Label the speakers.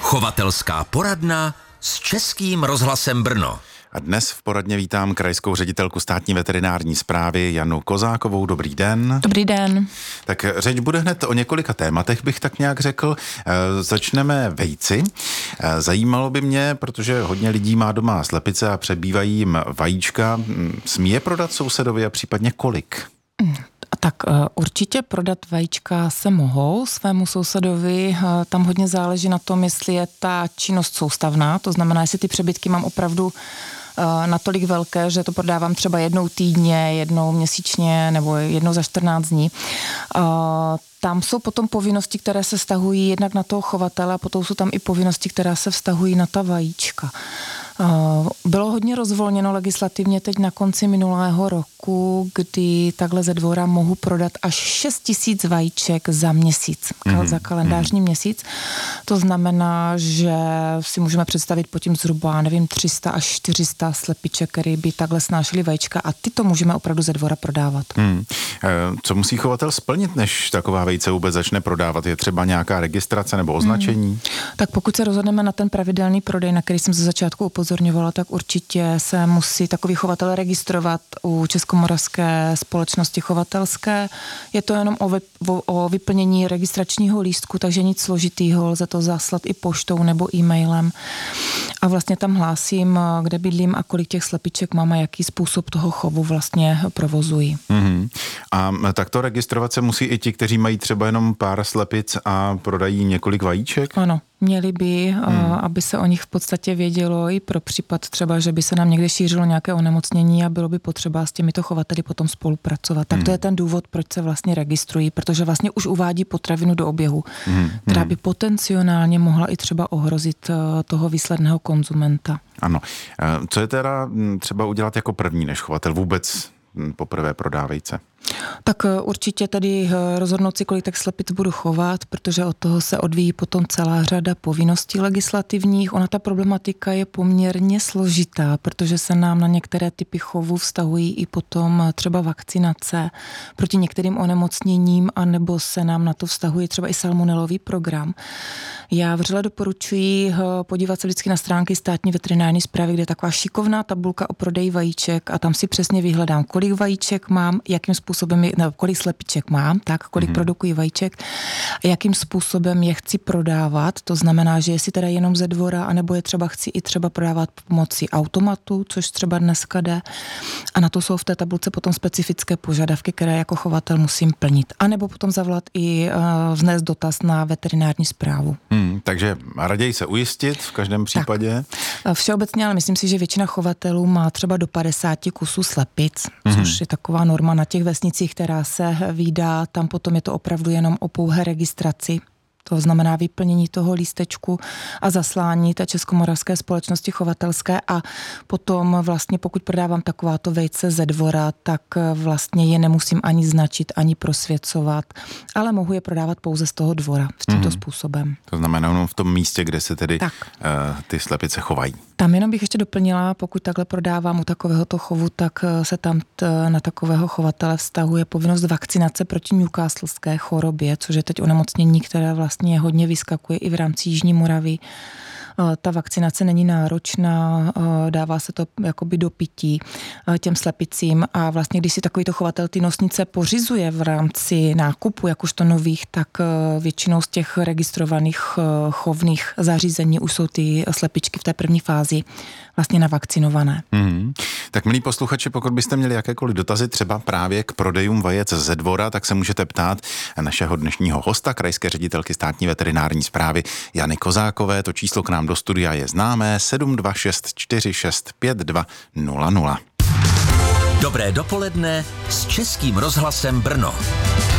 Speaker 1: Chovatelská poradna s Českým rozhlasem Brno.
Speaker 2: A dnes v poradně vítám krajskou ředitelku státní veterinární správy Janu Kozákovou. Dobrý den.
Speaker 3: Dobrý den.
Speaker 2: Tak řeč bude hned o několika tématech, bych tak nějak řekl. Začneme vejci. Zajímalo by mě, protože hodně lidí má doma slepice a přebývají jim vajíčka. Smí je prodat sousedovi a případně kolik?
Speaker 3: Tak určitě prodat vajíčka se mohou svému sousedovi. Tam hodně záleží na tom, jestli je ta činnost soustavná, to znamená, jestli ty přebytky mám opravdu natolik velké, že to prodávám třeba jednou týdně, jednou měsíčně nebo jednou za 14 dní. Tam jsou potom povinnosti, které se vztahují jednak na toho chovatele a potom jsou tam i povinnosti, které se vztahují na ta vajíčka. Bylo hodně rozvolněno legislativně teď na konci minulého roku, kdy takhle ze dvora mohu prodat až 6 000 vajíček za měsíc, za kalendářní měsíc. To znamená, že si můžeme představit pod tím zhruba, 300 až 400 slepiček, které by takhle snášely vajíčka a ty to můžeme opravdu ze dvora prodávat.
Speaker 2: Co musí chovatel splnit, než taková vejce vůbec začne prodávat? Je třeba nějaká registrace nebo označení?
Speaker 3: Tak pokud se rozhodneme na ten pravidelný prodej, na který jsem ze začátku upozorňovala, tak určitě se musí takový chovatel registrovat u Českomoravské společnosti chovatelské. Je to jenom o vyplnění registračního lístku, takže nic složitýho, lze to zaslat i poštou nebo e-mailem. A vlastně tam hlásím, kde bydlím a kolik těch slepiček mám a jaký způsob toho chovu vlastně provozují.
Speaker 2: A takto registrovat se musí i ti, kteří mají třeba jenom pár slepic a prodají několik vajíček?
Speaker 3: Ano. Měli by, aby se o nich v podstatě vědělo i pro případ třeba, že by se nám někde šířilo nějaké onemocnění a bylo by potřeba s těmito chovateli potom spolupracovat. Tak to je ten důvod, proč se vlastně registrují, protože vlastně už uvádí potravinu do oběhu, která by potenciálně mohla i třeba ohrozit toho výsledného konzumenta.
Speaker 2: Ano. Co je teda třeba udělat jako první, než chovatel vůbec poprvé prodá vejce?
Speaker 3: Tak určitě tedy rozhodnout si, kolik tak slepic budu chovat, protože od toho se odvíjí potom celá řada povinností legislativních. Ona ta problematika je poměrně složitá, protože se nám na některé typy chovu vztahují i potom třeba vakcinace proti některým onemocněním, anebo se nám na to vztahuje třeba i salmonelový program. Já vřele doporučuji podívat se vždycky na stránky státní veterinární správy, kde je taková šikovná tabulka o prodeji vajíček a tam si přesně vyhledám, kolik vajíček mám, jakým způsobem kolik slepiček mám, tak kolik produkují vajíček a jakým způsobem je chci prodávat. To znamená, že jestli teda jenom ze dvora, anebo je třeba chci i třeba prodávat pomocí automatu, což třeba dneska jde. A na to jsou v té tabulce potom specifické požadavky, které jako chovatel musím plnit. A nebo potom zavolat i vznést dotaz na veterinární správu.
Speaker 2: Takže raději se ujistit v každém případě.
Speaker 3: Tak. Všeobecně, ale myslím si, že většina chovatelů má třeba do 50 kusů slepic, což je taková norma na těch vesnicích, která se vídá. Tam potom je to opravdu jenom o pouhé registraci. To znamená vyplnění toho lístečku a zaslání té Českomoravské společnosti chovatelské a potom vlastně pokud prodávám takováto vejce ze dvora, tak vlastně je nemusím ani značit, ani prosvěcovat, ale mohu je prodávat pouze z toho dvora v tímto způsobem.
Speaker 2: To znamená jenom v tom místě, kde se tedy ty slepice chovají.
Speaker 3: Tam jenom bych ještě doplnila, pokud takhle prodávám u takovéhoto chovu, tak se tam na takového chovatele vztahuje povinnost vakcinace proti newcastleské chorobě, což je teď onemocnění, které vlastně hodně vyskakuje i v rámci Jižní Moravy. Ta vakcinace není náročná, dává se to jakoby do pití těm slepicím a vlastně, když si takovýto chovatel ty nosnice pořizuje v rámci nákupu jakožto nových, tak většinou z těch registrovaných chovných zařízení už jsou ty slepičky v té první fázi vlastně navakcinované.
Speaker 2: Tak milí posluchači, pokud byste měli jakékoliv dotazy třeba právě k prodejům vajec ze dvora, tak se můžete ptát našeho dnešního hosta, krajské ředitelky státní veterinární správy Jany Kozákové. To číslo k nám do studia je známé 726465200.
Speaker 1: Dobré dopoledne s Českým rozhlasem Brno.